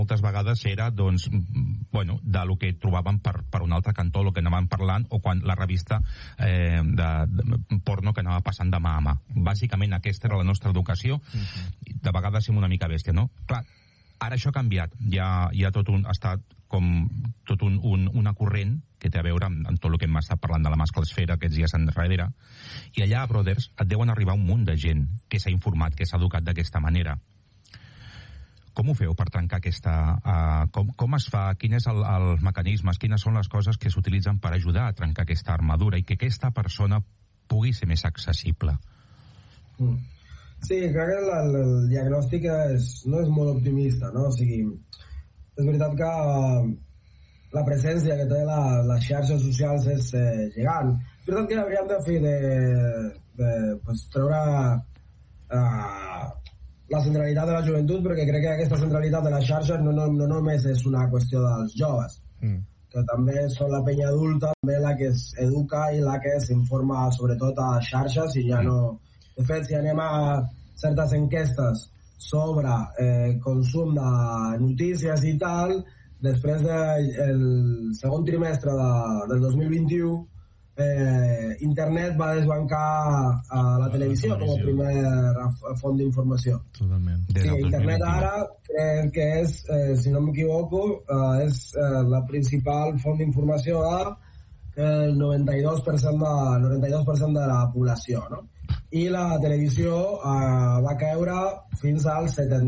moltes vegades era, doncs, bueno, de lo que trobaven per un altre cantó, el que anaven parlant, o quan la revista de porno que anava passant de mà a mà. Bàsicament aquesta era la nostra educació, de vegades som una mica bèstia, no? Clar, ara això ha canviat, ha estat com tot una corrent que té a veure amb tot el que hem estat parlant de la masclesfera aquests dies enrere, i allà a Brothers et deuen arribar un munt de gent que s'ha informat, que s'ha educat d'aquesta manera. Com ho feu per trencar aquesta... com es fa? Quins són els mecanismes? Quines són les coses que s'utilitzen per ajudar a trencar aquesta armadura i que aquesta persona pugui ser més accessible? Sí, crec que el diagnòstic no és molt optimista, no? O sigui, és veritat que la presència que té les xarxes socials és gegant. És veritat que hauríem de treure la centralitat de la joventut, perquè crec que aquesta centralitat de les xarxes no només és una qüestió dels joves, que també són la penya adulta, també la que s'educa i la que s'informa sobretot a les xarxes, i ja no... De fet, si anem a certes enquestes sobre consum de notícies i tal, després del segon trimestre del 2021, internet va desbancar la televisió com a primera font d'informació. Totalment. Sí, internet ara crec que és, si no m'equivoco, és la principal font d'informació del 92% de la població, no? I la televisió va caure fins al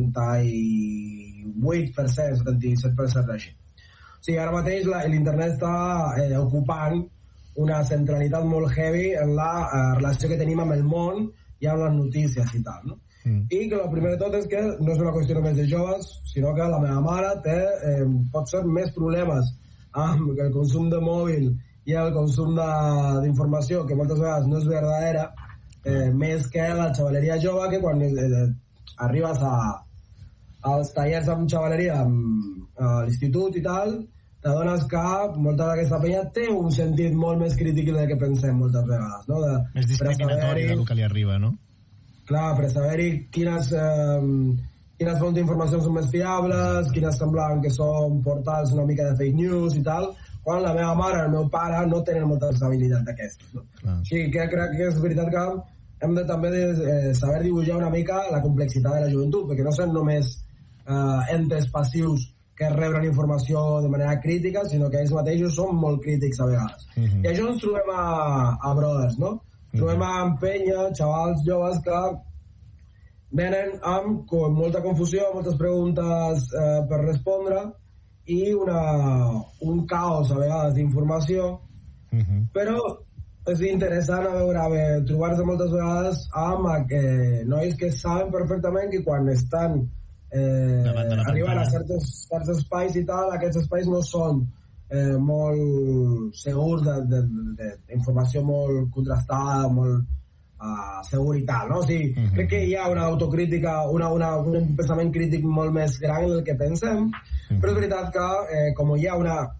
78%, 77% d'així. O sigui, ara mateix l'internet està ocupant una centralitat molt heavy en la relació que tenim amb el món i amb les notícies i tal, no? I que el primer de tot és que no és una qüestió només de joves, sinó que la meva mare té pot ser més problemes amb el consum de mòbil i el consum d'informació, que moltes vegades no és verdadera, més que la xavaleria jove, que quan arribes als tallers amb xavaleria a l'institut i tal, t'adones que molta d'aquesta penya té un sentit molt més crític del que pensem moltes vegades, no? Més discriminatori del que li arriba, no? Clar, per saber-hi quines fonts d'informació són més fiables, quines semblen que són portals una mica de fake news i tal, quan la meva mare i el meu pare no tenen molta habilitat d'aquestes, no? Així que crec que és veritat que hem de també saber dibuixar una mica la complexitat de la joventut, perquè no són només entes passius que reben informació de manera crítica, sinó que ells mateixos són molt crítics a vegades. I això ens trobem a Brothers, no? Trobem a penya, xavals joves que venen amb molta confusió, moltes preguntes per respondre i un caos a vegades d'informació, però és interessant trobar-se moltes vegades amb nois que saben perfectament que quan estan arribant a certs espais i tal, aquests espais no són molt segurs d'informació molt contrastada, molt segur i tal, no? O sigui, crec que hi ha una autocrítica, un pensament crític molt més gran del que pensem, però és veritat que com hi ha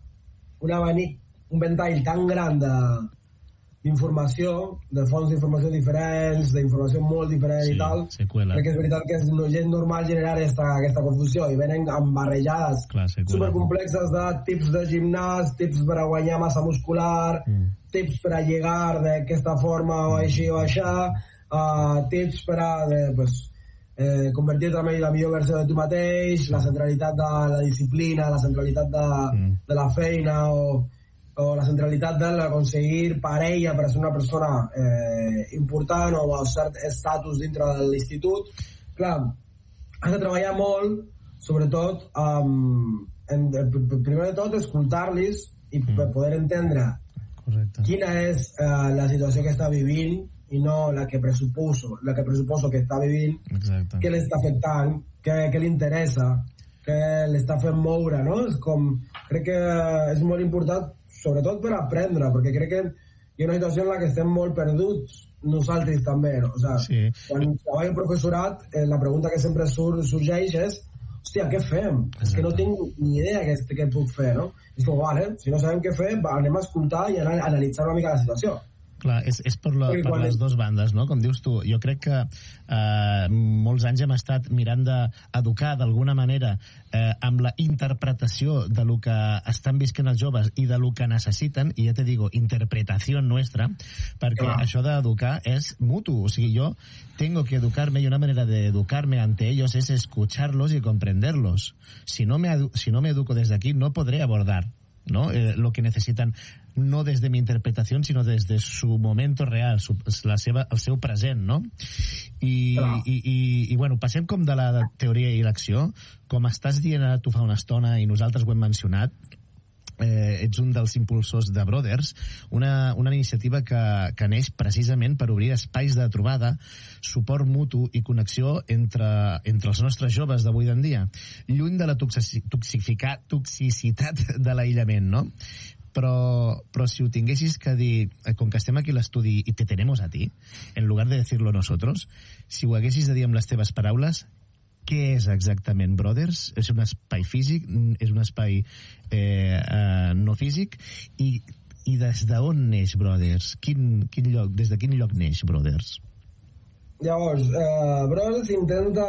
un ventall tan gran d'informació, de fonts d'informació diferents, d'informació molt diferent i tal, crec que és veritat que és gent normal generar aquesta confusió i venen barrejades supercomplexes de tips de gimnàs, tips per a guanyar massa muscular, tips per a llegar d'aquesta forma o així o aixà, tips per a convertir-te en la millor versió de tu mateix, la centralitat de la disciplina, la centralitat de la feina o la centralitat d'aconseguir parella per ser una persona important o a cert estatus dintre de l'institut. Clar, has de treballar molt, sobretot primer de tot escoltar-los i per poder entendre quina és la situació que està vivint i no la que pressuposo que està vivint, què l'està afectant, què li interessa, què l'està fent moure, no? Crec que és molt important, sobretot per aprendre, perquè crec que hi ha una situació en la que estem molt perduts nosaltres també, no? O sigui, quan treballo al professorat, la pregunta que sempre sorgeix és hòstia, què fem? És que no tinc ni idea què puc fer, no? És com, vale, si no sabem què fer, anem a escoltar i a analitzar una mica la situació. Clar, és per les dues bandes, no? Com dius tu, jo crec que molts anys hem estat mirant d'educar d'alguna manera amb la interpretació de lo que estan visquent els joves i de lo que necessiten, i ja te digo, interpretació nostra, perquè això d'educar és mutu, o sigui, yo tengo que educarme y una manera de educarme ante ellos es escucharlos y comprenderlos. Si no me educo desde aquí, no podré abordar, ¿no? Lo que necesitan, no desde mi interpretación, sino desde su momento real, el seu present, no? I bueno, passem com de la teoria i l'acció. Com estàs dient tu fa una estona, i nosaltres ho hem mencionat, ets un dels impulsors de Brothers, una iniciativa que neix precisament per obrir espais de trobada, suport mutu i connexió entre els nostres joves d'avui en dia, lluny de la toxicitat de l'aïllament, no? Però si ho tinguessis que dir, com que estem aquí a l'estudi i te tenemos a ti, en lugar de decirlo nosotros, si ho haguessis de dir amb les teves paraules, què és exactament Brothers? És un espai físic? És un espai no físic? I des d'on neix Brothers? Des de quin lloc neix Brothers? Llavors, Brothers intenta...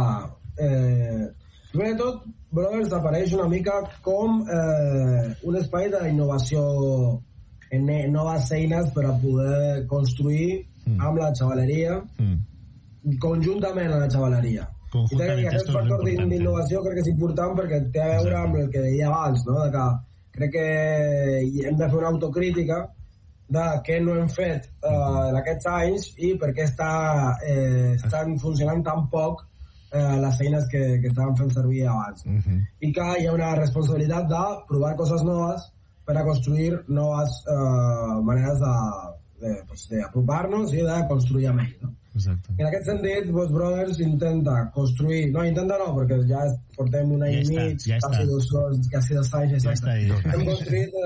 primer de tot, Brothers apareix una mica com un espai d'innovació en noves eines per a poder construir amb la xavaleria, conjuntament amb la xavaleria. I aquest factor d'innovació crec que és important perquè té a veure amb el que deia abans, no? De que crec que hem de fer una autocrítica de què no hem fet en aquests anys i per què estan funcionant tan poc les eines que estàvem fent servir abans. I que hi ha una responsabilitat de provar coses noves per a construir noves maneres d'apropar-nos i de construir amb ells, no? Exacte. En aquest sentit, Brothers intenta construir... No, perquè ja portem un any i mig, quasi 2 anys, hem construït...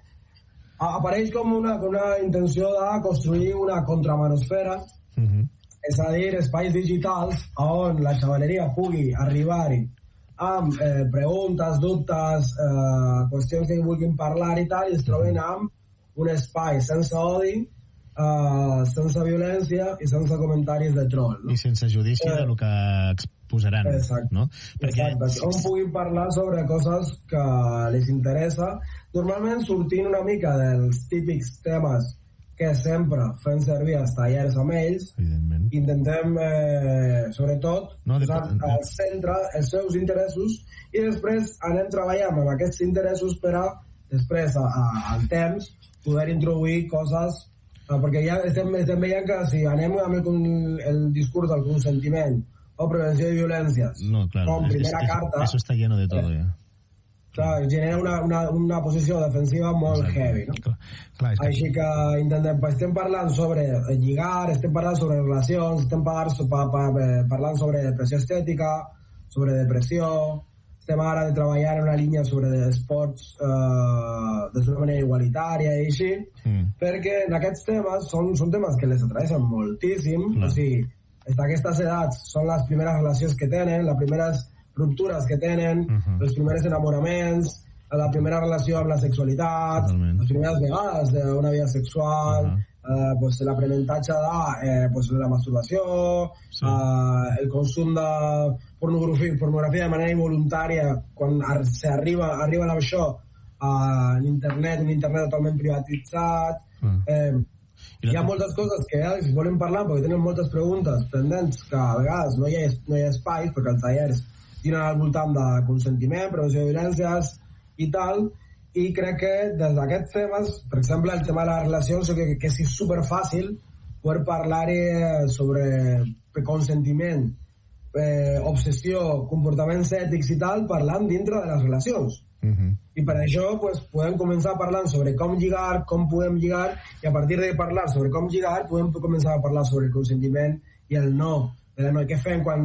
apareix com una intenció de construir una contramanosfera, és a dir, espais digitals on la xavaleria pugui arribar-hi amb preguntes, dubtes, qüestions que vulguin parlar i tal, i es troben amb un espai sense odi, sense violència i sense comentaris de troll, no? I sense judici del que exposaran. Exacte, no? Exacte. On puguin parlar sobre coses que les interessa, normalment sortint una mica dels típics temes que sempre fem servir els tallers amb ells. Intentem sobretot posar al centre els seus interessos i després anem treballant amb aquests interessos per a després al temps poder introduir coses, perquè ja estem veient que si anem amb el discurs del consentiment o prevenció de violències com primera carta, eso está lleno de todo ya. Clar, genera una posició defensiva molt heavy, no? Així que estem parlant sobre lligar, estem parlant sobre relacions, estem parlant sobre depressió estètica, sobre depressió, estem ara de treballar en una línia sobre esports d'una manera igualitària i així, perquè en aquests temes són temes que les atraeixen moltíssim, o sigui, aquestes edats són les primeres relacions que tenen, les primeres ruptures que tenen, els primers enamoraments, la primera relació amb la sexualitat, les primeres vegades d'una vida sexual, l'aprenentatge de la masturbació, el consum de pornografia de manera involuntària quan s'arriba a això en internet, un internet totalment privatitzat. Hi ha moltes coses que si volem parlar perquè tenen moltes preguntes pendents que a vegades no hi ha espais perquè els tallers giren al voltant de consentiment, prevenció de violències i tal, i crec que des d'aquests temes, per exemple el tema de les relacions, que és superfàcil poder parlar sobre consentiment, obsessió, comportaments ètics i tal, parlant dintre de les relacions. I per això podem començar parlant sobre com lligar, com podem lligar, i a partir de parlar sobre com lligar podem començar a parlar sobre el consentiment i el no. Què fem quan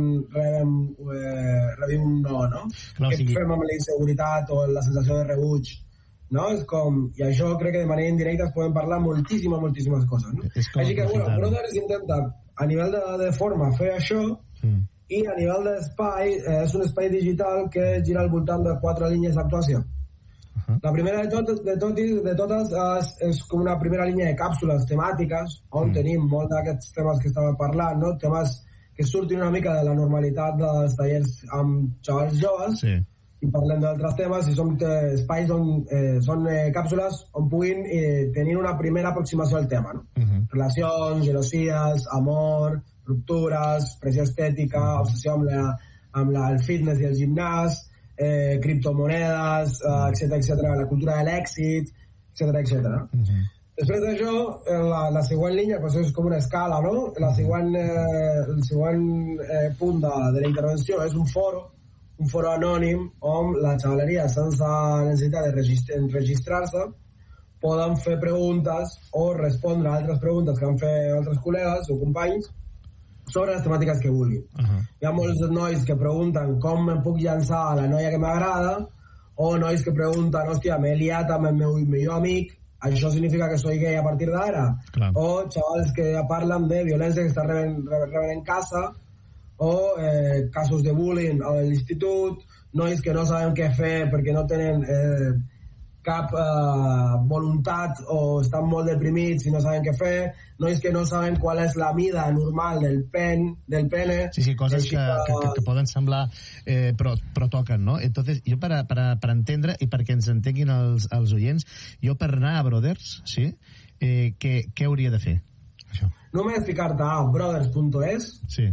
rebim un no? Què fem amb la inseguretat o la sensació de rebuig? No? És com... I això crec que de manera indirecta es poden parlar moltíssimes coses. No? Així que, Brothers intenta a nivell de forma fer això i a nivell d'espai és un espai digital que gira al voltant de 4 línies d'actuació. La primera de totes és com una primera línia de càpsules temàtiques on tenim molt d'aquests temes que estava parlant, no? Temes que surtin una mica de la normalitat dels tallers amb xavals joves, i parlem d'altres temes, i són espais on són càpsules on puguin tenir una primera aproximació al tema, no? Relacions, gelosies, amor, ruptures, pressió estètica, obsessió amb el fitness i el gimnàs, criptomonedes, etc., la cultura de l'èxit, etc. Després d'això, la següent línia és com una escala, no? El següent punt de la intervenció és un foro anònim on la xavaleria, sense necessitat de registrar-se, poden fer preguntes o respondre a altres preguntes que han fet altres col·legues o companys sobre les temàtiques que vulguin. Hi ha molts nois que pregunten com em puc llançar a la noia que m'agrada, o nois que pregunten, hòstia, m'he liat amb el meu millor amic, això significa que soy gay a partir d'ara? O xavals que parlen de violència que estan rebent en casa, o casos de bullying a l'institut, nois que no saben què fer perquè no tenen cap voluntat o estan molt deprimits i no saben què fer, nois que no saben qual és la mida normal del pene. Sí, coses que poden semblar però toquen, no? Entonces, jo per entendre i perquè ens entenguin els oients, jo per anar a Brothers, sí, què hauria de fer? Això. Només ficar-te a brothers.es, sí,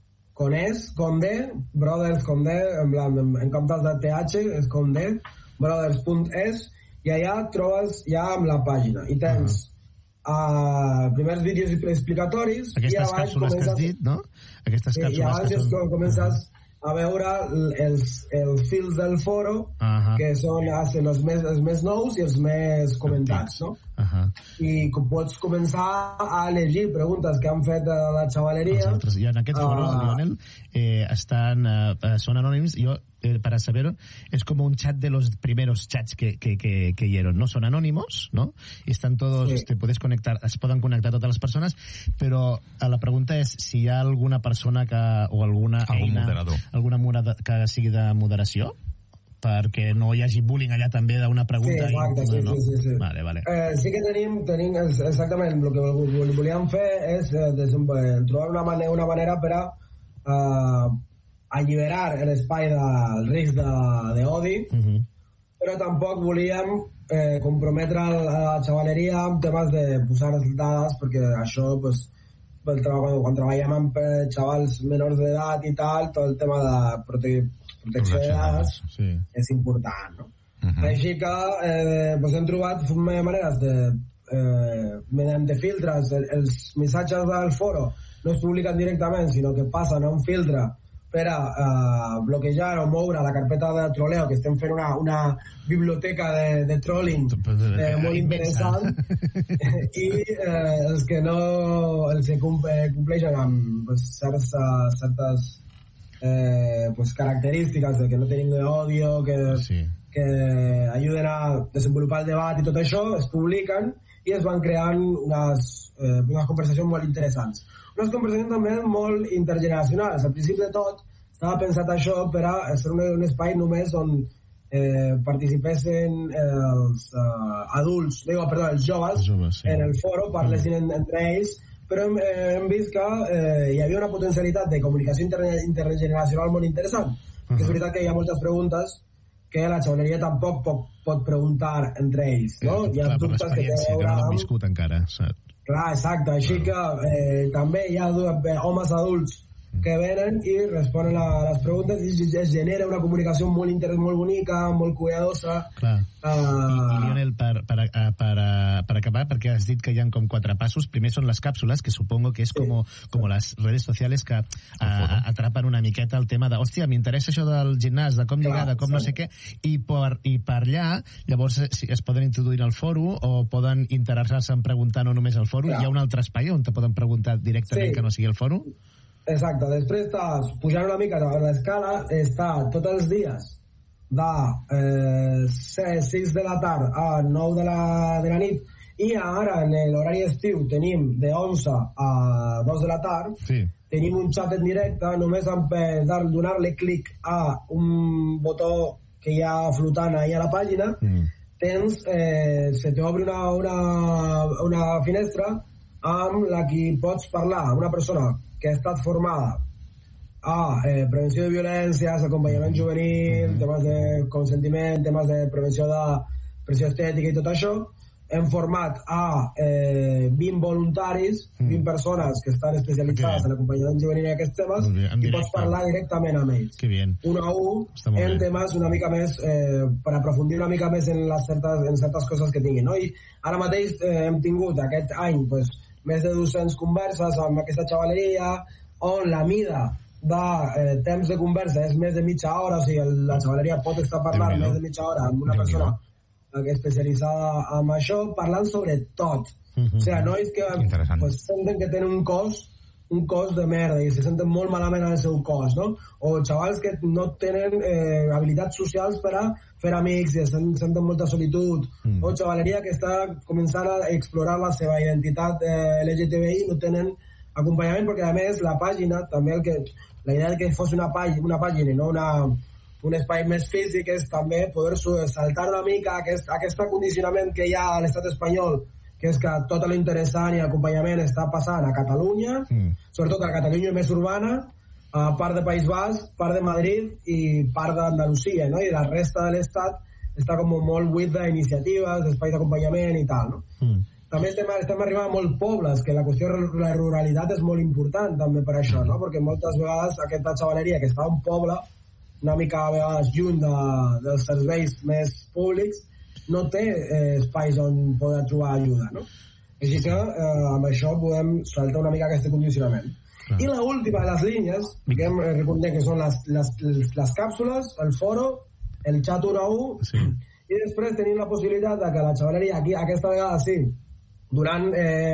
con D, brothers con D, en comptes de TH, és con D, brothers.es, i allà trobes ja amb la pàgina i tens primers vídeos explicatoris. Aquestes càpsules que has dit, no? Aquestes càpsules i abans comences a veure els fils del foro, que són els més nous i els més comentats, no? I pots començar a llegir preguntes que han fet la xavaleria. I en aquest foro, Lionel, són anònims. Jo, para saber, es como un chat de los primeros chats que hicieron, ¿no? Son anónimos, ¿no? Y están todos, te puedes conectar, es poden connectar totes les persones, però la pregunta és si hi ha alguna persona o alguna eina, alguna que sigui de moderació, perquè no hi hagi bullying allà també d'una pregunta. Sí, exacte, no? Sí. Vale. Sí que tenim exactament, el que volíem fer és trobar una manera per a alliberar l'espai del risc d'odi, però tampoc volíem comprometre la xavaleria amb temes de posar dades, perquè això, pues, quan treballem amb xavals menors d'edat i tal, tot el tema de protecció de dades és important, no? Així que hem trobat maneres de, mediante filtres, els missatges del foro no es publiquen directament, sinó que passen a un filtre per a bloquejar o moure la carpeta de troleo, que estem fent una biblioteca de trolling molt interessant, i els que compleixen amb certes característiques de que no tenim d'odio, que ajuden a desenvolupar el debat i tot això, es publiquen i es van creant unes conversacions molt interessants. Unes conversacions també molt intergeneracionals. Al principi de tot estava pensat això per a ser un espai només on participessin els adults, els joves, en el foro, parlessin entre ells, però hem vist que hi havia una potencialitat de comunicació intergeneracional molt interessant, que és veritat que hi ha moltes preguntes que la xavaleria tampoc pot preguntar entre ells, no? Hi ha dubtes que té a veure amb... no l'han viscut encara, clar, exacte, així que també hi ha homes adults que venen i responen a les preguntes i es genera una comunicació molt bonica, molt cuidadosa. Clar. I Lionel, per acabar, perquè has dit que hi ha com 4 passos. Primer són les càpsules, que supongo que és com les redes socials que atrapen una miqueta el tema de, hòstia, m'interessa això del gimnàs, de com lligar, de com no sé què, i per allà, llavors es poden introduir al foro o poden interessar-se en preguntar no només al foro. Hi ha un altre espai on te poden preguntar directament que no sigui el foro? Exacte, després estàs pujant una mica a l'escala, està tots els dies de 6 de la tarda a 9 de la nit, i ara en l'horari estiu tenim de 11 a 2 de la tarda, tenim un xat en directe, només amb donar-li clic a un botó que hi ha flotant ahí a la pàgina, se t'obre una finestra amb la que pots parlar, una persona que ha estat formada a prevenció de violències, acompanyament juvenil, temes de consentiment, temes de prevenció de pressió estètica i tot això, hem format a 20 voluntaris, 20 persones que estan especialitzades en l'acompanyament juvenil en aquests temes, i pots parlar directament amb ells. Un a un, en temes una mica més, per aprofundir una mica més en certes coses que tinguin. I ara mateix hem tingut aquest any més de 200 converses amb aquesta xavaleria, on la mida de temps de conversa és més de mitja hora, o sigui, la xavaleria pot estar parlant més de mitja hora amb una persona especialitzada en això, parlant sobre tot. O sigui, nois que senten que tenen un cos de merda i se senten molt malament en el seu cos, no? O xavals que no tenen habilitats socials per a fer amics i senten molta solitud, o xavaleria que està començant a explorar la seva identitat LGTBI i no tenen acompanyament, perquè a més la pàgina també la idea que fos una pàgina i no un espai més físic és també poder saltar una mica aquest condicionament que hi ha a l'estat espanyol, que és que tot l'interessant i l'acompanyament està passant a Catalunya, sobretot a la Catalunya més urbana, a part de País Basc, part de Madrid i part d'Andalusia, no? I la resta de l'estat està com molt buit d'iniciatives, d'espais d'acompanyament i tal, no? També estem arribant a molts pobles, que la qüestió de la ruralitat és molt important també per això, no? Perquè moltes vegades aquesta xavaleria que està a un poble, una mica a vegades lluny dels serveis més públics, no té espais on poder trobar ajuda, no? Així que amb això podem saltar una mica aquest condicionament. I l'última de les línies, recordem que són les càpsules, el foro, el xat 1 a 1, i després tenim la possibilitat de que la xavaleria, aquí aquesta vegada sí, durant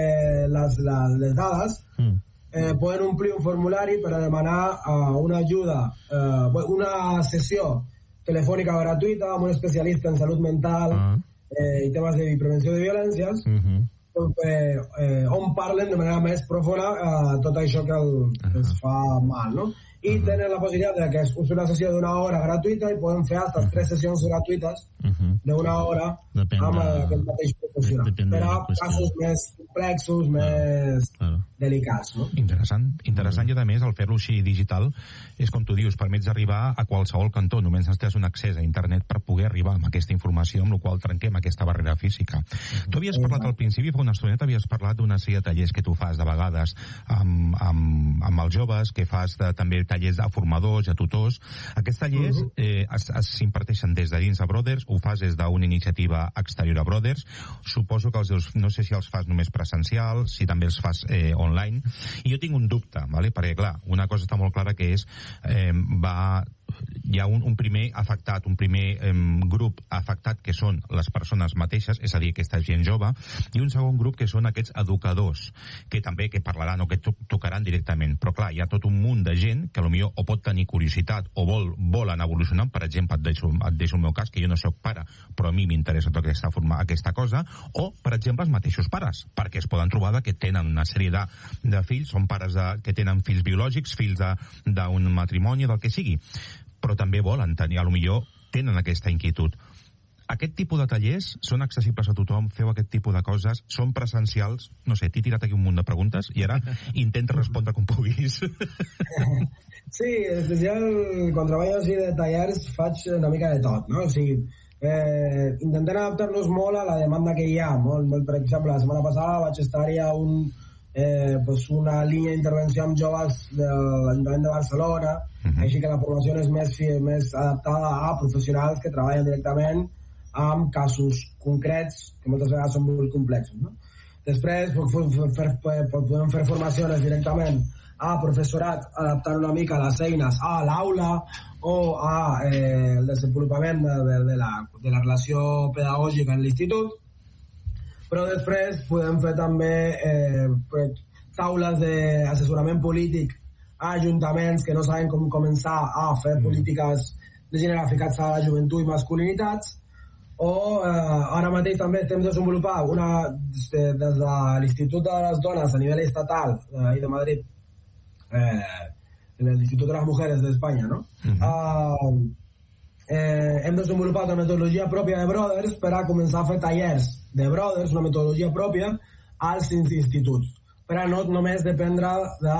les dades, poden omplir un formulari per a demanar una ajuda, una sessió telefònica gratuïta amb un especialista en salut mental i temes de prevenció de violències, on parlen de manera més profunda tot això que els fa mal, no? I tenen la possibilitat que és una sessió d'una hora gratuïta i poden fer fins 3 sessions gratuïtes d'una hora amb aquest mateix professional per a casos més complexos, més delicats, no? Interessant, i a més el fer-lo així digital és com tu dius, permets arribar a qualsevol cantó, només necessites un accés a internet per poder arribar amb aquesta informació, amb la qual trenquem aquesta barrera física. Tu havies parlat al principi, fa una estoneta havies parlat d'una sèrie de tallers que tu fas de vegades amb els joves, que fas també tallers a formadors i a tutors. Aquests tallers s'imparteixen des de dins de Brothers, ho fas des d'una iniciativa exterior a Brothers. Suposo que no sé si els fas només presencials, si també els fas online. I jo tinc un dubte, perquè clar, una cosa està molt clara que és hi ha un primer afectat, un primer grup afectat que són les persones mateixes, és a dir, aquesta gent jove, i un segon grup que són aquests educadors, que també que parlaran o que tocaran directament. Però clar, hi ha tot un munt de gent que potser o pot tenir curiositat o volen evolucionar. Per exemple, et deixo el meu cas, que jo no soc pare, però a mi m'interessa tota aquesta cosa, o, per exemple, els mateixos pares, perquè es poden trobar que tenen una sèrie de fills, són pares que tenen fills biològics, fills d'un matrimoni, del que sigui, però també volen tenir, potser tenen aquesta inquietud. Aquest tipus de tallers són accessibles a tothom? Feu aquest tipus de coses? Són presencials? No sé, t'he tirat aquí un munt de preguntes i ara intenta respondre com puguis. Sí, quan treballo així de tallers faig una mica de tot, no? O sigui, intentem adaptar-nos molt a la demanda que hi ha. Per exemple, la setmana passada vaig estar-hi a una línia d'intervenció amb joves de l'Ajuntament de Barcelona, així que la formació és més adaptada a professionals que treballen directament amb casos concrets que moltes vegades són molt complexos, no? Després podem fer formacions directament a professorat, adaptant una mica les eines a l'aula o al desenvolupament de la relació pedagògica en l'institut, però després podem fer també taules d'assessorament polític a ajuntaments que no saben com començar a fer polítiques de gènere aplicats a la joventut i masculinitats, o ara mateix també estem desenvolupant des de l'Institut de les Dones a nivell estatal i de Madrid, l'Institut de les Mujeres d'Espanya, no? hem desenvolupat una metodologia pròpia de Brothers per a començar a fer tallers de Brothers, una metodologia pròpia als instituts, per a no només dependre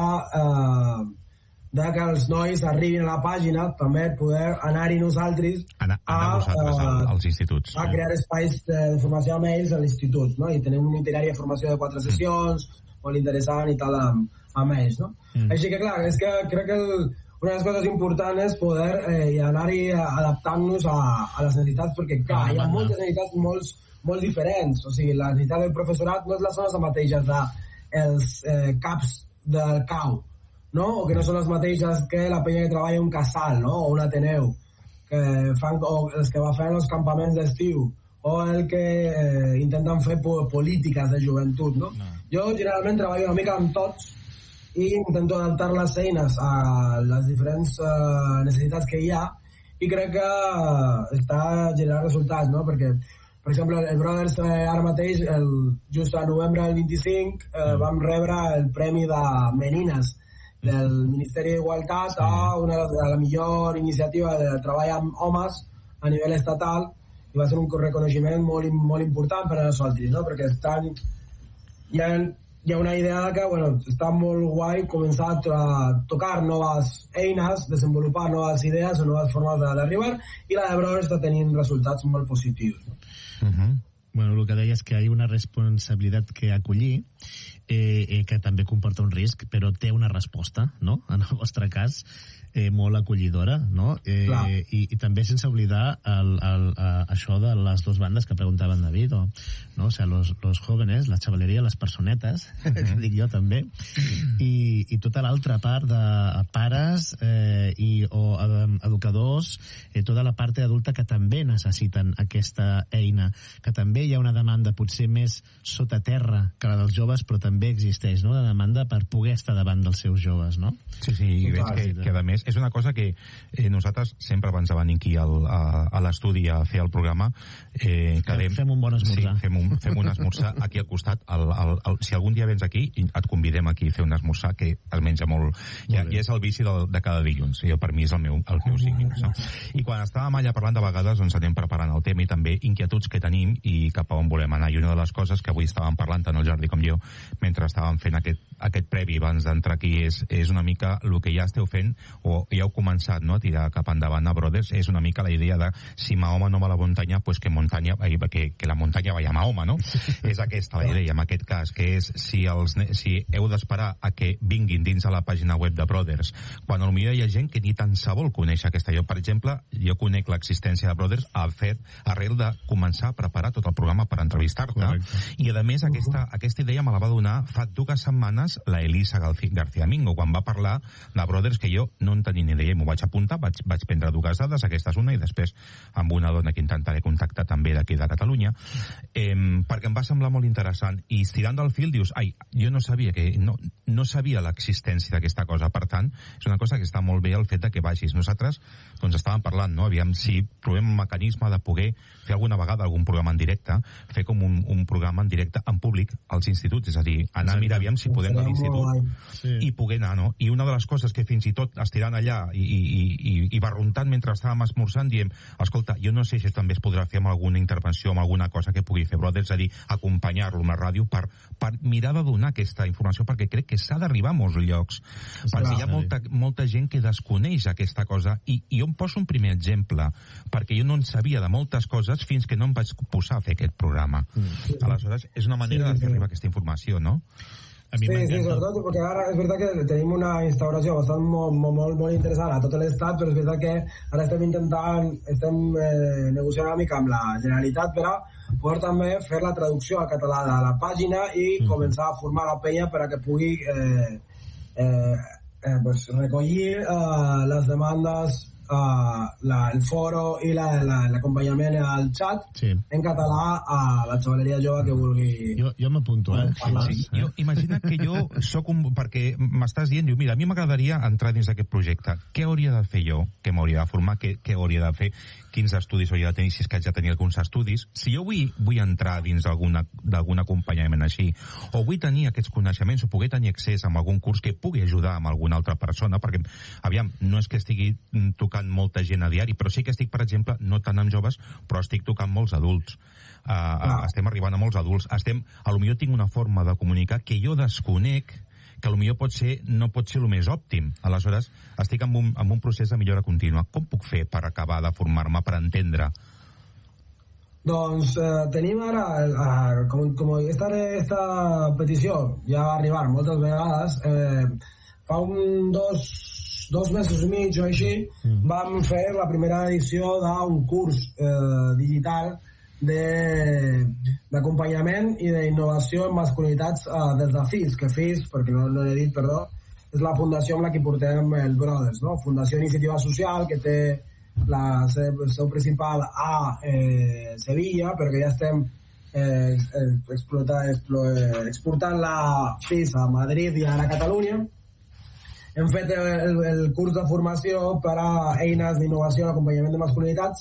de que els nois arribin a la pàgina, també poder anar-hi nosaltres als instituts. A crear espais de formació amb ells a l'institut, no? I tenim un itinerari de formació de 4 sessions, molt interessant i tal amb ells, no? Així que, clar, és que crec que una de les coses importants és poder anar-hi adaptant-nos a les necessitats, perquè, clar, hi ha moltes necessitats molt diferents. O sigui, la necessitat del professorat no són les mateixes dels caps del CAU, no? O que no són les mateixes que la penya que treballa un casal, no? O un Ateneu, o els que va fer els campaments d'estiu, o el que intenten fer polítiques de joventut, no? Jo generalment treballo una mica amb tots i intento adaptar les eines a les diferents necessitats que hi ha, i crec que està generant resultats, no? Perquè, per exemple, el Brothers ara mateix, just a novembre del 25, vam rebre el premi de Menines del Ministeri d'Igualtat a la millor iniciativa de treball amb homes a nivell estatal, i va ser un reconeixement molt important per a nosaltres, no? Perquè hi ha una idea que, està molt guai començar a tocar noves eines, desenvolupar noves idees o noves formes d'arribar, i la de Brothers està tenint resultats molt positius, no? Bueno, el que deia és que hi ha una responsabilitat que acollir, que també comporta un risc, però té una resposta, no? En el vostre cas, molt acollidora, no? I també sense oblidar això de les dues bandes que preguntava en David, ¿no? O sea, los jóvenes, la xavaleria, les personetes, que dic jo també, i tota l'altra part de pares o educadors, tota la part adulta que també necessiten aquesta eina, que també hi ha una demanda potser més sota terra que la dels joves, però també existeix, no?, la demanda per poder estar davant dels seus joves, no? Sí, i veig que a més és una cosa que nosaltres sempre abans de venir aquí a l'estudi a fer el programa fem un bon esmorzar. Sí, fem un esmorzar aquí al costat. Si algun dia vens aquí, et convidem aquí a fer un esmorzar, que es menja molt. Ja és el vici de cada dilluns. Per mi és el meu signific. I quan estàvem allà parlant, de vegades ens anem preparant el tema i també inquietuds que tenim i cap a on volem anar. I una de les coses que avui estàvem parlant, tant el Jordi com jo, mentre estàvem fent aquest previ abans d'entrar aquí, és una mica el que ja esteu fent, o ja heu començat, no?, a tirar cap endavant a Brothers. És una mica la idea de si Mahoma no va a la muntanya, pues que la muntanya vaya a Mahoma, no? És aquesta la idea, en aquest cas, que és si heu d'esperar a que vinguin dins a la pàgina web de Brothers, quan potser hi ha gent que ni tan se vol conèixer aquesta. Jo, per exemple, conec l'existència de Brothers arrel de començar a preparar tot el programa per entrevistar-te, i a més aquesta idea me la va donar fa 2 setmanes la Elisa García Mingo, quan va parlar de Brothers, que jo no en tenia ni idea, i m'ho vaig apuntar, vaig prendre 2 dades, aquesta és una, i després amb una dona que intentaré contactar també d'aquí de Catalunya, perquè em va semblar molt interessant, i estirant del fil dius, jo no sabia no sabia l'existència d'aquesta cosa. Per tant, és una cosa que està molt bé el fet de que vagis. Nosaltres estàvem parlant, no?, aviam si trobem un mecanisme de poder fer alguna vegada algun programa en directe, fer com un programa en directe en públic als instituts, és a dir, anar a mirar aviam si podem anar a l'institut i poder anar, no? I una de les coses que fins i tot estirant allà i barruntant mentre estàvem esmorzant, diem, escolta, jo no sé si també es podrà fer amb alguna intervenció, amb alguna cosa que pugui fer Brothers, és a dir, acompanyar-lo amb la ràdio per mirar de donar aquesta informació, perquè crec que s'ha d'arribar a molts llocs, perquè hi ha molta gent que desconeix aquesta cosa, i jo em poso un primer exemple, perquè jo no en sabia de moltes coses fins que no em vaig posar a fer aquest programa. Aleshores, és una manera de fer arribar aquesta informació, no? Sí, sobretot, perquè ara és veritat que tenim una instauració bastant molt interessant a tot l'estat, però és veritat que ara estem negociant una mica amb la Generalitat per a poder també fer la traducció al català de la pàgina i començar a formar la penya per a que pugui recollir les demandes, el foro i l'acompanyament al xat en català a la xavaleria jove que vulgui. Jo m'apunto, Imagina't que jo soc perquè m'estàs dient, mira, a mi m'agradaria entrar dins d'aquest projecte. Què hauria de fer jo? Què m'hauria de formar? Què hauria de fer? Quins estudis hauria de tenir, si és que haig de tenir alguns estudis? Si jo vull entrar dins d'algun acompanyament així, o vull tenir aquests coneixements, o poder tenir accés a algun curs que pugui ajudar amb alguna altra persona, perquè, aviam, no és que estigui tocant tocant molta gent a diari, però sí que estic, per exemple, no tant amb joves, però estic tocant molts adults. Estem arribant a molts adults. A lo millor tinc una forma de comunicar que jo desconec, que a lo millor no pot ser el més òptim. Aleshores, estic en un procés de millora contínua. Com puc fer per acabar de formar-me, per entendre? Doncs tenim ara, com esta petició ja va arribar moltes vegades, fa dos mesos i mig o així, vam fer la primera edició d'un curs digital d'acompanyament i d'innovació en masculinitats des de FIS, que FIS, perquè no l'he dit, perdó, és la fundació amb la que portem el Brothers, no? Fundació Iniciativa Social, que té la seu principal a Sevilla, però que ja estem exportant la FIS a Madrid i ara a Catalunya. Hem fet el curs de formació per a eines d'innovació en l'acompanyament de masculinitats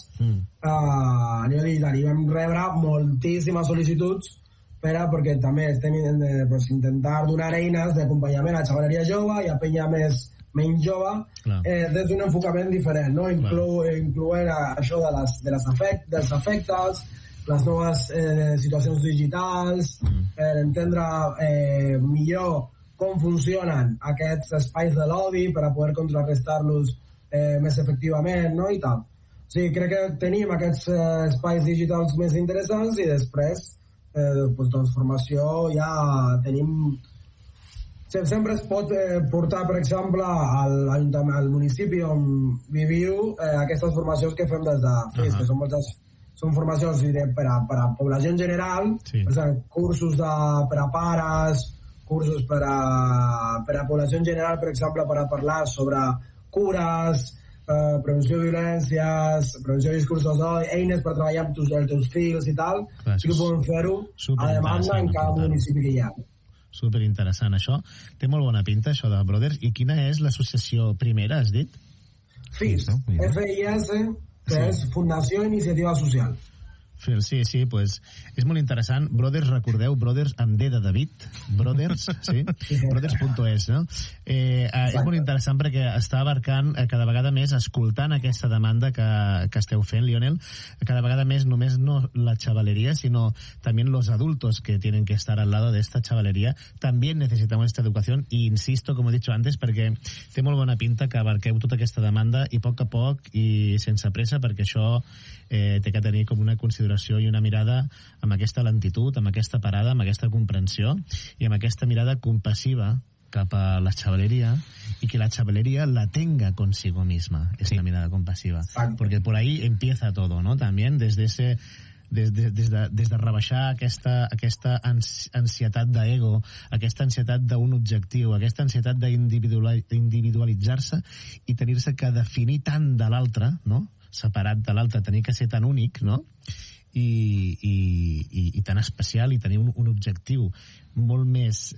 a nivell digital, i vam rebre moltíssimes sol·licituds perquè també estem intentar donar eines d'acompanyament a xavaleria jove i a penya menys jove des d'un enfocament diferent, no? Incloent això dels afectes, les noves situacions digitals, entendre millor com funcionen aquests espais de l'odi per a poder contrarrestar-los més efectivament, no? I tal. O sigui, crec que tenim aquests espais digitals més interessants i després transformació ja tenim... Sempre es pot portar, per exemple, al municipi on viviu aquestes formacions que fem des de FIS, que són formacions per a població en general, cursos per a pares, cursos per a població en general, per exemple, per a parlar sobre cures, prevenció de violències, prevenció de discursos d'odi, eines per treballar amb els teus fills i tal. Sí que podem fer-ho a demanda en cada municipi que hi ha. Superinteressant, això. Té molt bona pinta, això de Brothers. I quina és l'associació primera, has dit? FIS, FIS, que és Fundació Iniciativa Social. Sí, pues és molt interessant. Brothers, recordeu, Brothers amb D de David, Brothers, sí? Brothers.es, no? És molt interessant perquè està abarcant cada vegada més, escoltant aquesta demanda que esteu fent, Lionel, cada vegada més només no la chavalería, sino también los adultos que tienen que estar al lado de esta chavalería. También necesitamos esta educación y insisto, como he dicho antes, perquè té molt bona pinta que abarqueu tota aquesta demanda i a poc i sense pressa, perquè això té que tenir com una consideració i una mirada amb aquesta lentitud, amb aquesta parada, amb aquesta comprensió i amb aquesta mirada compassiva cap a la chavalería y que la chavalería la tenga consigo misma, esta mirada compasiva. Porque por ahí empieza todo, ¿no? También des de rebaixar aquesta ansietat d'ego, aquesta ansietat d'un objectiu, aquesta ansietat d'individualitzar-se i tenir-se que definir tant de l'altre, no? Separat de l'altre, tenir que ser tan únic, no? I tan especial i tenir un objectiu molt més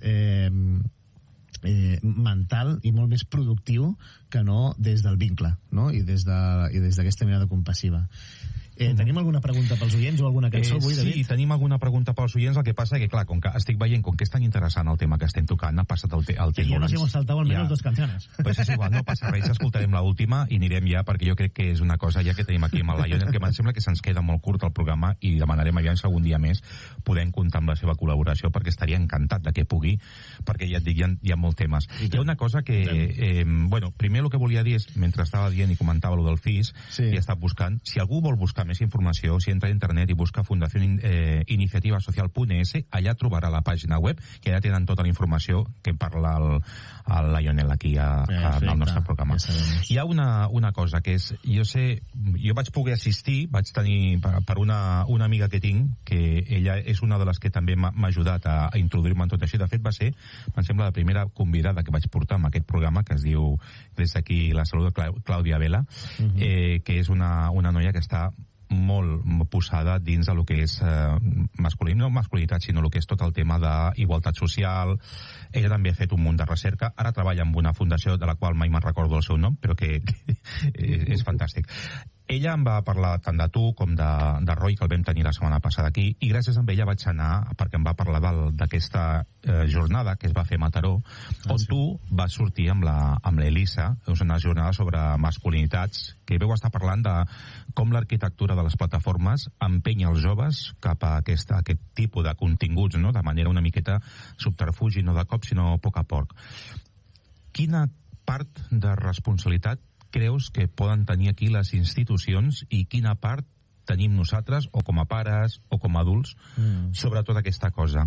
mental i molt més productiu que no des del vincle, no? I des d'aquesta mirada compassiva. Tenim alguna pregunta pels oients o alguna cançó avui, David? Sí, tenim alguna pregunta pels oients. El que passa que, clar, com que estic veient com que és tan interessant el tema que estem tocant, ha passat el temps. Ja nos hemos saltado almenys dos canciones. Pues és igual, no passa res, escoltarem l'última i anirem ja, perquè jo crec que és una cosa ja que tenim aquí amb el Lionel, que em sembla que se'ns queda molt curt el programa i demanarem aviam si algun dia més podem comptar amb la seva col·laboració, perquè estaria encantat de que pugui, perquè ja et dic, hi ha molts temes. Hi ha una cosa que, bueno, primer el que volia dir és, mentre estava dient i comentava lo del FIS, i he estat buscant, si algú vol buscar més informació, si entra a internet i busca Fundació Iniciativa Social.es, allà trobarà la pàgina web, que allà tenen tota la informació que parla el Lionel aquí al nostre programa. Hi ha una cosa que és, jo vaig poder assistir, vaig tenir per una amiga que tinc, que ella és una de les que també m'ha ajudat a introduir-me en tot això. De fet, va ser, em sembla, la primera convidada que vaig portar en aquest programa, que es diu, des d'aquí la salut de Clàudia Vela, que és una noia que està molt posada dins del que és no masculinitat, sinó el que és tot el tema d'igualtat social. Ella també ha fet un munt de recerca, ara treballa amb una fundació de la qual mai me'n recordo el seu nom, però que és fantàstic. ella em va parlar tant de tu com de Roy, que el vam tenir la setmana passada aquí, i gràcies a ella vaig anar, perquè em va parlar d'aquesta jornada que es va fer a Mataró, on tu vas sortir amb l'Elisa. És una jornada sobre masculinitats, que veu estar parlant de com l'arquitectura de les plataformes empenya els joves cap a aquest tipus de continguts, no? De manera una miqueta subterfugi, no de cop, sinó a poc a poc. Quina part de responsabilitat creus que poden tenir aquí les institucions i quina part tenim nosaltres, o com a pares, o com a adults, sobre tota aquesta cosa?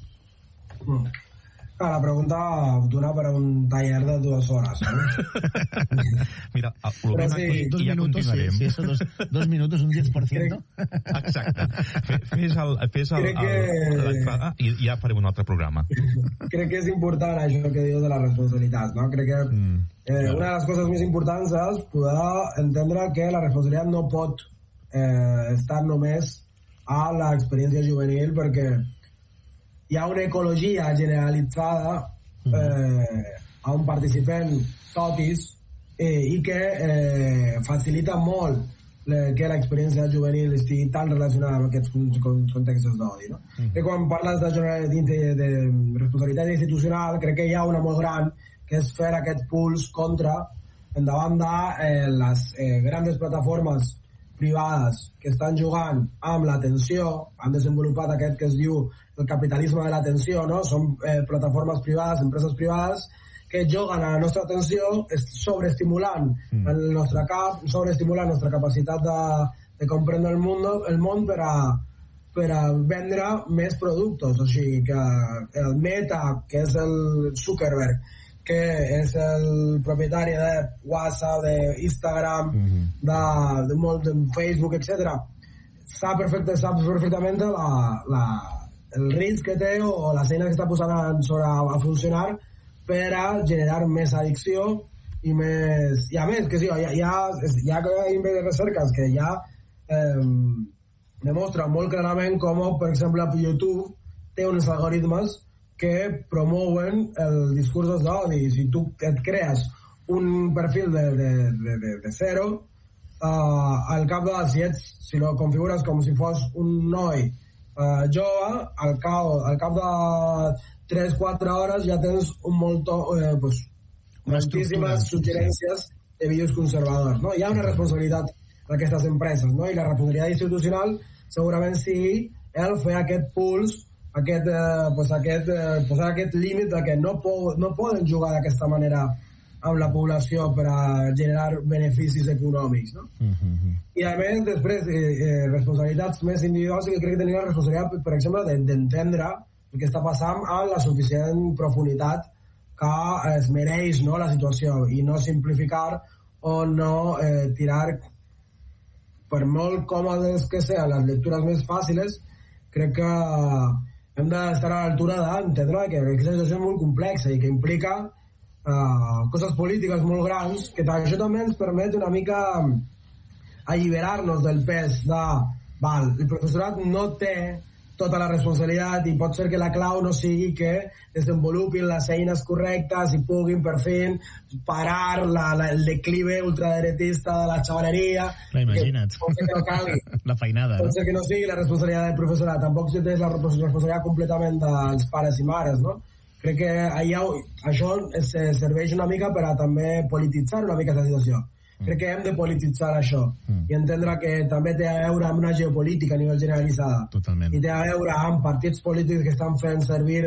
La pregunta dona per a un taller de 2 hores, no? Mira, ho veiem aquí i ja continuarem. Sí, són 2 minuts, un 10%. Exacte. Fes l'entrada i ja farem un altre programa. Crec que és important això que dius de la responsabilitat, no? Crec que una de les coses més importants és poder entendre que la responsabilitat no pot estar només a l'experiència juvenil, perquè hi ha una ecologia generalitzada a un participant totis i que facilita molt que l'experiència juvenil estigui tan relacionada amb aquests contextos d'odi, no? Que quan parles de responsabilitat institucional, crec que hi ha una molt gran, que és fer aquest puls endavant de les grans plataformes privades que estan jugant amb l'atenció, han desenvolupat aquest que es diu el capitalisme de l'atenció, no? Són plataformes privades, empreses privades, que juguen a la nostra atenció, sobreestimulant el nostre cap, sobreestimulant la nostra capacitat de comprendre el món per a vendre més productes. O sigui que el Meta, que és el Zuckerberg, que és el propietari de WhatsApp, d'Instagram, de Facebook, etc., sap perfectament el risc que té o les eines que està posant a funcionar per a generar més addicció i més... I a més, que sí, hi ha recerques que ja demostren molt clarament com, per exemple, YouTube té uns algoritmes que promouen el discurs d'odi. Si tu et crees un perfil de zero, al cap de... Si lo configures com si fos un noi jove, al cap de 3-4 hores ja tens moltíssimes suggerències de vídeos conservadors, no? Hi ha una responsabilitat d'aquestes empreses, no? I la responsabilitat institucional segurament sigui el fer aquest puls, posar aquest límit de que no poden jugar d'aquesta manera amb la població per a generar beneficis econòmics, no? I a més, després, responsabilitats més individuals, que crec que tenim la responsabilitat, per exemple, d'entendre el que està passant amb la suficient profunditat que es mereix, no, la situació, i no simplificar o no tirar, per molt còmodes que siguin les lectures més fàcils, crec que hem d'estar a l'altura d'entendre que aquesta situació és molt complexa i que implica coses polítiques molt grans, que això també ens permet una mica alliberar-nos del pes el professorat no té tota la responsabilitat i pot ser que la clau no sigui que desenvolupin les eines correctes i puguin per fi parar el declive ultraderetista de la xavaleria. Imagina't, la feinada. Pot ser que no sigui la responsabilitat del professorat, tampoc és la responsabilitat completament dels pares i mares, no? Crec que això serveix una mica per a també polititzar una mica aquesta situació. Crec que hem de polititzar això i entendre que també té a veure amb una geopolítica a nivell generalitzada. Totalment. I té a veure amb partits polítics que estan fent servir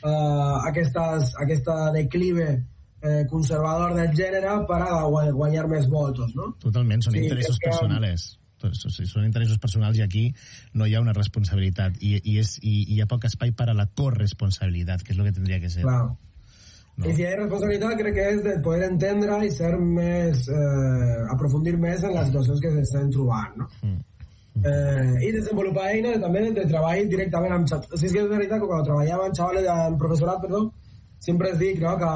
aquesta declive conservador del gènere per a guanyar més vots, no? Totalment, són interessos personals. Són interessos personals i aquí no hi ha una responsabilitat i hi ha poc espai per a la corresponsabilitat, que és el que tindria que ser. Clar. No. I si hi ha responsabilitat, crec que és de poder entendre i ser més aprofundir més en les situacions que s'estan trobant, no? I desenvolupar eines també de treball directament amb xavals. Si és que és veritat que quan treballava amb xavals en professorat, sempre es dic, no, que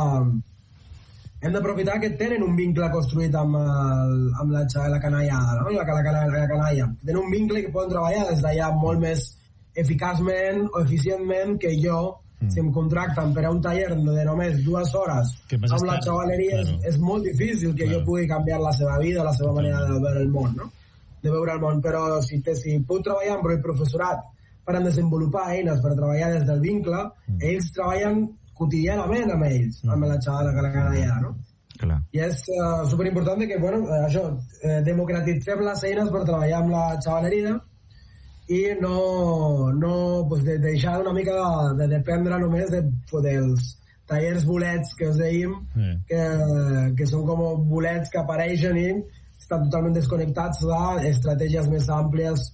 hem d'aprofitar que tenen un vincle construït amb la canallada, no? La canalla. Tenen un vincle que poden treballar des d'allà molt més eficaçment o eficientment que jo. Si em contracten per a un taller de només 2 hores amb la xavaleria, és molt difícil que jo pugui canviar la seva vida, la seva manera de veure el món, no? veure el món, però si puc treballar amb el professorat per desenvolupar eines per treballar des del vincle, ells treballen quotidianament amb ells, amb la xavala que la cara allà, no? Clar. I és superimportant que, democratitzem les eines per treballar amb la xavaleria i no deixar una mica de dependre només dels tallers bolets que us dèiem, que són com bolets que apareixen i estan totalment desconnectats d'estratègies més amples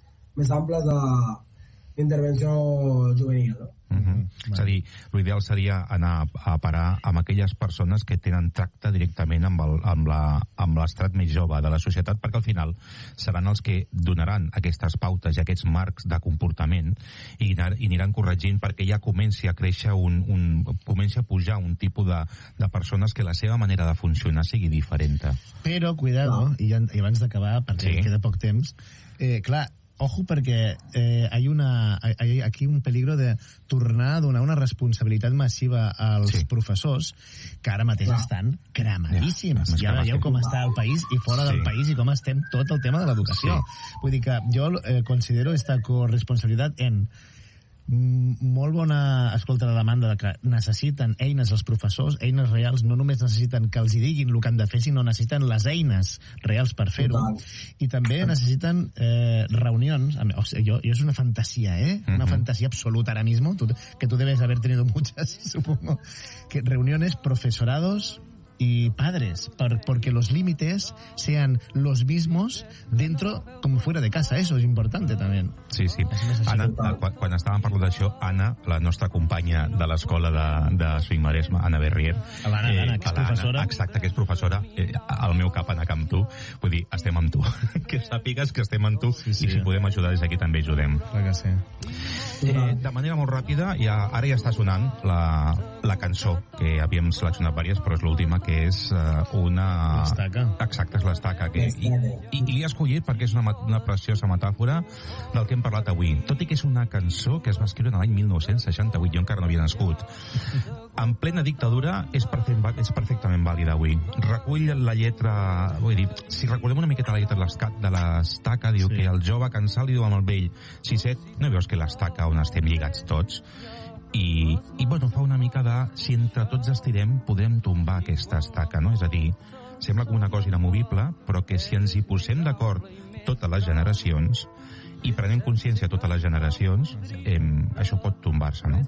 d'intervenció juvenil, no? És a dir, l'ideal seria anar a parar amb aquelles persones que tenen tracte directament amb l'estrat més jove de la societat, perquè al final seran els que donaran aquestes pautes i aquests marcs de comportament i aniran corregint perquè ja comenci a créixer comenci a pujar un tipus de persones que la seva manera de funcionar sigui diferent. Però, cuidado, i abans d'acabar, perquè queda poc temps, clar, ojo, perquè hay aquí un peligro de tornar a donar una responsabilitat massiva als professors que ara mateix estan cremadíssims. Ja veieu com està el país i fora del país i com estem tot el tema de l'educació. Vull dir que jo considero esta corresponsabilitat en molt bona, escolta, la demanda de que necessiten eines els professors, eines reals, no només necessiten que els hi diguin el que han de fer, sinó necessiten les eines reals per fer-ho. I també necessiten reunions. Jo és una fantasia, una fantasia absoluta ahora mismo, que tú debes haber tenido muchas, supongo, que reuniones profesorados y padres, porque los límites sean los mismos dentro como fuera de casa. Eso es importante también. Sí. Anna, quan estàvem parlant d'això, Anna, la nostra companya de l'escola de Swing Maresme, Anna Berrier, l'Anna, que és professora. Exacte, que és professora, al meu cap anar amb tu, vull dir, estem amb tu. Que sàpigues que estem amb tu i si podem ajudar des d'aquí també ajudem. Clar que sí. De manera molt ràpida, ara ja està sonant la cançó, que havíem seleccionat diverses, però és l'última, que és una... L'estaca. Exacte, és l'estaca. I l'he escollit perquè és una preciosa metàfora del que hem parlat avui. Tot i que és una cançó que es va escriure l'any 1968, jo encara no havia nascut. En plena dictadura és perfectament vàlida avui. Recull la lletra... Vull dir, si recordem una miqueta la lletra de l'estaca, diu que el jove cansat li diu amb el vell Xiset, no veus que l'estaca on estem lligats tots? I bueno, fa una mica de si entre tots estirem podem tombar aquesta estaca, no? És a dir, sembla com una cosa inamovible, però que si ens hi posem d'acord totes les generacions i prenem consciència totes les generacions, això pot tombar-se, no?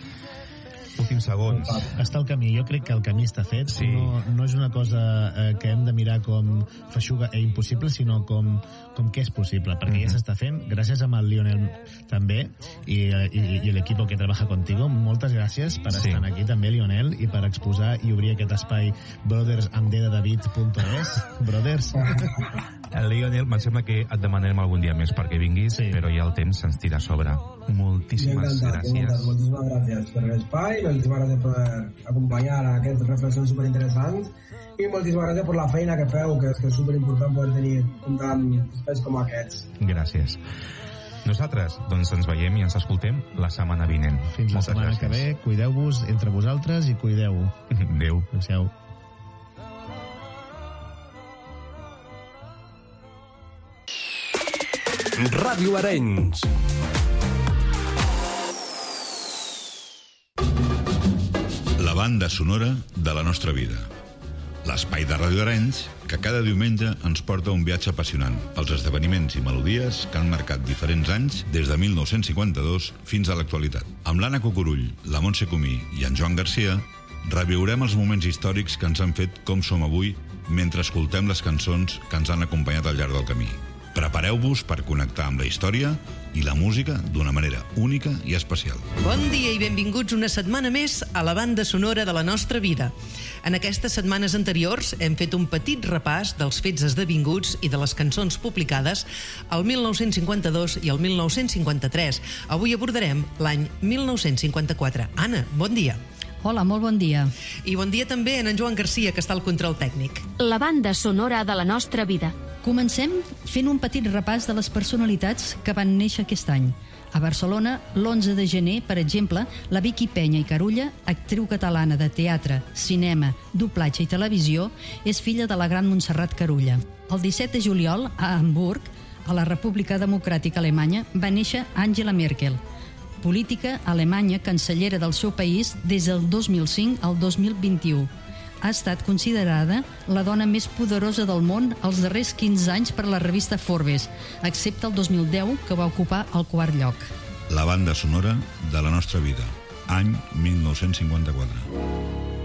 Últims segons. Està el camí, jo crec que el camí està fet. No és una cosa que hem de mirar com feixuga i impossible, sinó com que és possible, perquè ja s'està fent, gràcies a el Lionel també i l'equip que treballa contigo. Moltes gràcies per estar aquí també, Lionel, i per exposar i obrir aquest espai brothersanddedavid.es. Brothers. Lionel, em sembla que et demanarem algun dia més perquè vinguis, però ja el temps se'ns tira a sobre. Moltíssimes gràcies. Moltíssimes gràcies per l'espai, moltíssimes gràcies per acompanyar a aquestes reflexions superinteressants i moltíssimes gràcies per la feina que feu, que és superimportant poder tenir tant espais com aquests. Gràcies. Nosaltres, doncs, ens veiem i ens escoltem la setmana vinent. Fins la setmana que ve. Cuideu-vos entre vosaltres i cuideu. Adéu. Adéu. Ràdio Arenys. La banda sonora de la nostra vida. L'espai de Ràdio Arenys que cada diumenge ens porta un viatge apassionant pels esdeveniments i melodies que han marcat diferents anys des de 1952 fins a l'actualitat. Amb l'Anna Cucurull, la Montse Comí i en Joan Garcia reviurem els moments històrics que ens han fet com som avui mentre escoltem les cançons que ens han acompanyat al llarg del camí. Prepareu-vos per connectar amb la història i la música d'una manera única i especial. Bon dia i benvinguts una setmana més a la banda sonora de la nostra vida. En aquestes setmanes anteriors hem fet un petit repàs dels fets esdevinguts i de les cançons publicades al 1952 i al 1953. Avui abordarem l'any 1954. Anna, bon dia. Hola, molt bon dia. I bon dia també a en Joan Garcia, que està al control tècnic. La banda sonora de la nostra vida. Comencem fent un petit repàs de les personalitats que van néixer aquest any. A Barcelona, l'11 de gener, per exemple, la Vicky Peña i Carulla, actriu catalana de teatre, cinema, doblatge i televisió, és filla de la gran Montserrat Carulla. El 17 de juliol, a Hamburg, A la República Democràtica Alemanya va néixer Angela Merkel, política alemanya cancellera del seu país des del 2005 al 2021. Ha estat considerada la dona més poderosa del món els darrers 15 anys per la revista Forbes, excepte el 2010, que va ocupar el 4º lloc. La banda sonora de la nostra vida, any 1954.